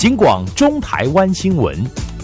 警广中台湾新闻。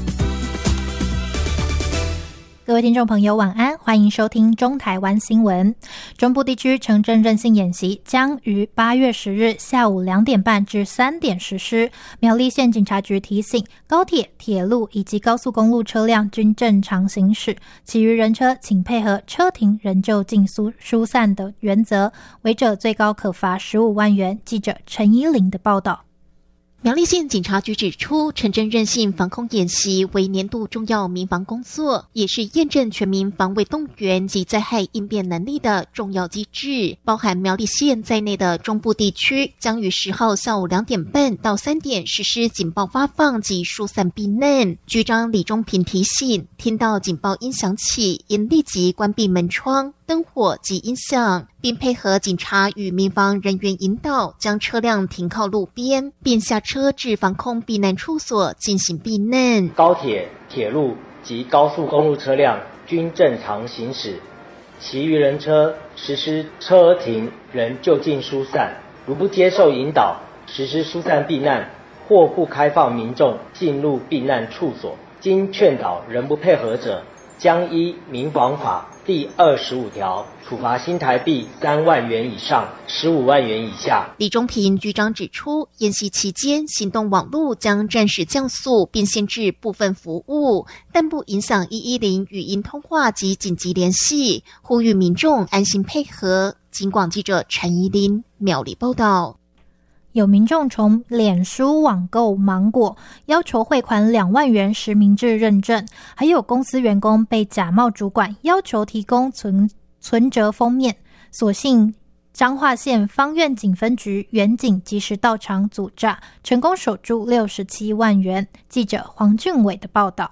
各位听众朋友晚安，欢迎收听中台湾新闻。中部地区城镇韧性演习将于8月10日下午2点半至3点实施。苗栗县警察局提醒，高铁、铁路以及高速公路车辆均正常行驶，其余人车请配合车停人就近疏散的原则，违者最高可罚15万元。记者陈依玲的报道。 苗栗县警察局指出，城镇韧性防空演习为年度重要民防工作，也是验证全民防卫动员及灾害应变能力的重要机制。包含苗栗县在内的中部地区将于10号下午2点半到3点实施警报发放及疏散避难。局长李中平提醒，听到警报音响起，应立即关闭门窗、灯火及音响，并配合警察与民防人员引导，将车辆停靠路边，并下车至防空避难处所进行避难。 高铁、铁路及高速公路车辆均正常行驶，其余人车实施车停人就近疏散，如不接受引导实施疏散避难，或不开放民众进入避难处所，经劝导仍不配合者，将依民防法第25条处罚新台币3万元以上15万元以下。 李中平局长指出，演习期间行动网络将暂时降速并限制部分服务，但不影响110语音通话及紧急联系，呼吁民众安心配合。警广记者陈怡琳苗栗报道。 有民众从脸书网购芒果，要求汇款2万元实名制认证，还有公司员工被假冒主管要求提供存折封面，所幸彰化县芳苑警分局员警及时到场阻诈，成功守住67万元。记者黄俊伟的报道。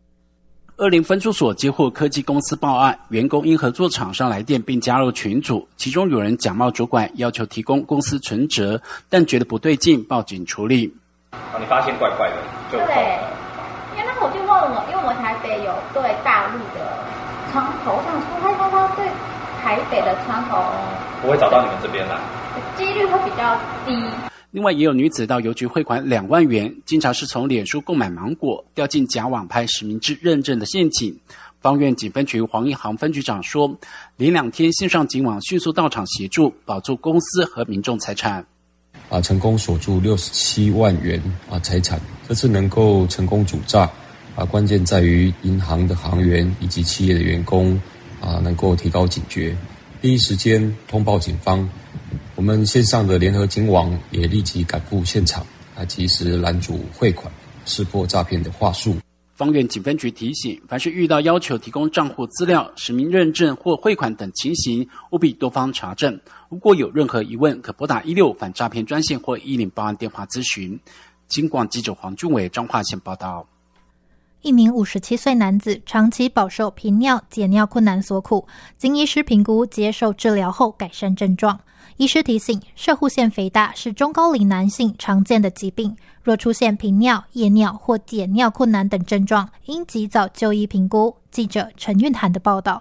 20分驻所接获科技公司报案，员工因合作厂商来电并加入群组，其中有人假冒主管要求提供公司存折，但觉得不对劲，报警处理。 你发现怪怪的，就对，因为那时候我就问我，因为我们台北有对大陆的窗口，我想说他对台北的窗口不会找到你们这边来， 几率会比较低。 另外也有女子到邮局汇款2万元，经查是从脸书购买芒果，掉进假网拍实名制认证的陷阱。芳苑警分局黄一航分局长说，连2天线上警网迅速到场协助，保住公司和民众财产。 成功锁住67万元财产，这次能够成功阻诈关键在于银行的行员以及企业的员工能够提高警觉，第一时间通报警方。我们线上的联合警网也立即赶赴现场，及时拦阻汇款，识破诈骗的话术。 芳苑警分局提醒，凡是遇到要求提供账户资料、实名认证或汇款等情形，务必多方查证。如果有任何疑问，可拨打16反诈骗专线或108报案电话咨询。警广记者黄俊伟彰化县报道。 一名57岁男子长期饱受频尿、解尿困难所苦，经医师评估接受治疗后改善症状。医师提醒，攝護腺肥大是中高龄男性常见的疾病，若出现频尿、夜尿或解尿困难等症状，应及早就医评估。记者陈韵涵的报道。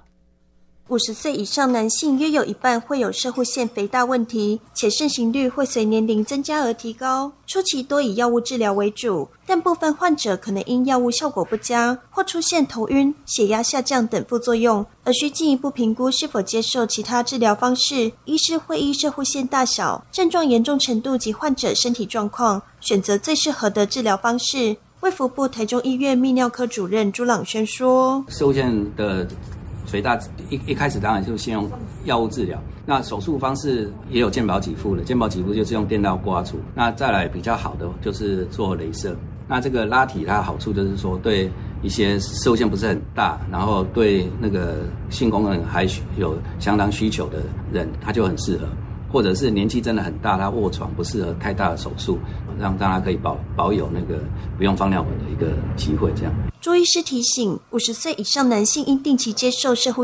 50岁以上男性约有一半会有攝護腺肥大问题，且盛行率会随年龄增加而提高。初期多以药物治疗为主，但部分患者可能因药物效果不佳，或出现头晕、血压下降等副作用，而需进一步评估是否接受其他治疗方式。医师会依攝護腺大小、症状严重程度及患者身体状况，选择最适合的治疗方式。卫福部台中医院泌尿科主任朱朗轩说： 攝護腺的肥大一开始当然就先用药物治疗，那手术方式也有健保给付的，健保给付就是用电刀刮除，那再来比较好的就是做雷射。那这个拉提它的好处就是说，对一些攝護腺不是很大，然后对那个性功能还有相当需求的人，它就很适合。或者是年纪真的很大，他卧床不适合太大的手术，让大家可以保有那个不用放尿管的一个机会。这样， 朱医师提醒，50岁以上男性应定期接受攝護